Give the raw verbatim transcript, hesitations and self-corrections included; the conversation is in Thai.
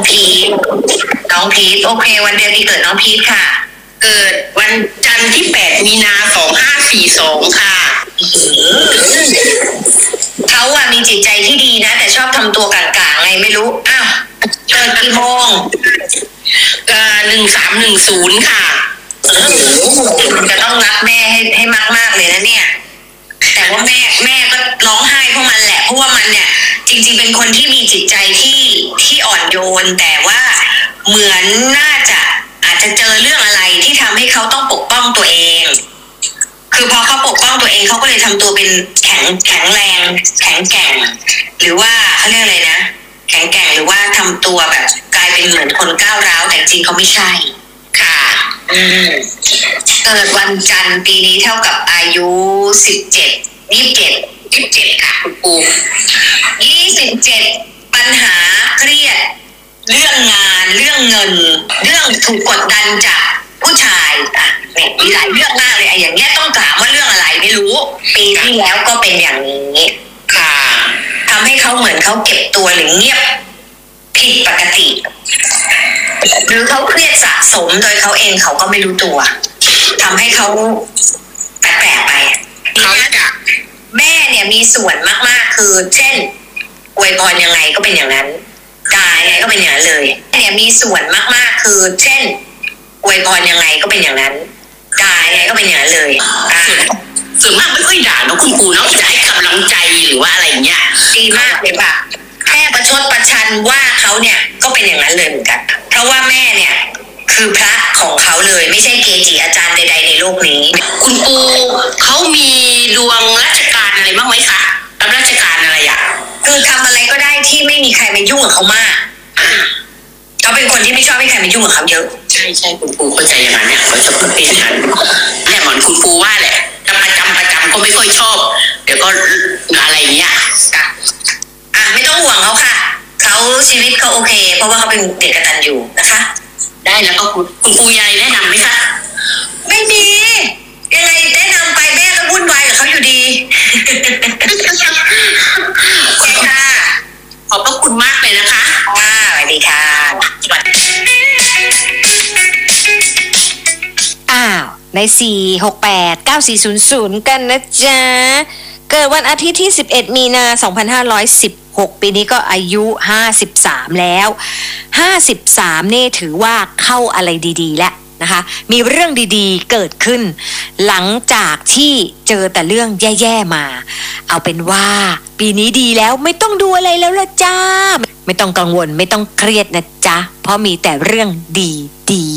พีทน้องพีทโอเควันเดือนปีเกิดน้องพีทค่ะเกิดวันจันทร์ที่แปดมีนาสองห้าสี่สองค่ะเขาอะมีจิตใจที่ดีนะแต่ชอบทำตัวกลางๆไงไม่รู้อ้าวเกิดกี่โมงเอ่อหนึ่งสามหนึ่งศูนย์ค่ะจะต้องรักแม่ให้ให้มากๆเลยนะเนี่ยแต่ว่าแม่แม่ก็ร้องไห้เพราะมันแหละเพราะว่ามันเนี่ยจริงๆเป็นคนที่มีจิตใจที่ที่อ่อนโยนแต่ว่าเหมือนน่าจะอาจจะเจอเรื่องอะไรที่ทำให้เขาต้องปกป้องตัวเองคือพอเขาปกป้องตัวเองเขาก็เลยทำตัวเป็นแข็งแข็งแรงแข็งแกร่งหรือว่าเขาเรียกอะไรนะแข็งแกร่งหรือว่าทำตัวแบบกลายเป็นเหมือนคนก้าวร้าวแต่จริงเขาไม่ใช่ค่ะอืมเกิดวันจันทร์ปีนี้เท่ากับอายุสิบเจ็ดยี่สิบเจ็ดยี่สิบเจ็ดค่ะคุณปูยี่สิบเจ็ดปัญหาเครียดเรื่องงานเรื่องเงินเรื่องถูกกดดันจากผู้ชายอ่ะเนี่ยมีหลายเรื่องมากเลยไอ้อย่างเงี้ยต้องถามว่าเรื่องอะไรไม่รู้ปีที่แล้วก็เป็นอย่างนี้ค่ะทำให้เขาเหมือนเขาเก็บตัวหรือเงียบผิดปกติหรือเขาเครียดสะสมโดยเขาเองเขาก็ไม่รู้ตัวทำให้เขาแปลกๆไปเขาจะแม่เนี่ยมีส่วนมากๆคือเช่นอวยพรยังไงก็เป็นอย่างนั้นด่ายังไงก็เป็นอย่างนั้นเลยเนี่ยมีส่วนมากๆคือเช่นอวยพรยังไงก็เป็นอย่างนั้นด่ายังไงก็เป็นอย่างนั้นเลยส่วนมากไม่ค่อยด่าเนาะคุณปูเนาะจะให้กำลังใจหรือว่าอะไรเงี้ยดีมากเลยค่ะแค่ประชดประชันว่าเขาเนี่ยก็เป็นอย่างนั้นเลยเหมือนกันเพราะว่าแม่เนี่ยคือพระของเขาเลยไม่ใช่เกจิอาจารย์ใดๆในโลกนี้คุณปูเขามีดวงราชการอะไรบ้างไหมคะรับราชการอะไรอ่ะคือทำอะไรก็ได้ที่ไม่มีใครมายุ่งกับเขามากเขาเป็นคนที่ไม่ชอบให้ใครมายุ่งกับเขาเยอะใช่ใช่คุณปูเข้าใจอย่างนั้นเนี่ยเขาจะเป็นอย่างนั้นแต่เหมือนคุณปูว่าแหละถ้าประจำประจำก็ไม่ค่อยชอบเดี๋ยวก็อะไรเงี้ยค่ะอ่ะไม่ต้องห่วงเขาค่ะเขาชีวิตเขาโอเคเพราะว่าเขาเป็นเด็กกตัญญูนะคะได้แล้วก็คุณคุณปูยายแนะนำไหมคะไม่มียังไงแนะนำไปแม่ก็วุ่นวายกับเขาอยู่ดีโอเคค่ะขอบพระคุณมากเลยนะคะค่ะสวัสดีค่ะอ้าวในสี่ หก แปด เก้า สี่ ศูนย์ ศูนย์กันนะจ๊ะเกิดวันอาทิตย์ที่สิบเอ็ดมีนาสองพันห้าร้อยสิบหกปีนี้ก็อายุห้าสิบสามแล้วห้าสิบสามนี่ถือว่าเข้าอะไรดีๆแล้วนะคะมีเรื่องดีๆเกิดขึ้นหลังจากที่เจอแต่เรื่องแย่ๆมาเอาเป็นว่าปีนี้ดีแล้วไม่ต้องดูอะไรแล้วละจ้าไม่ต้องกังวลไม่ต้องเครียดนะจ๊ะเพราะมีแต่เรื่องดีๆ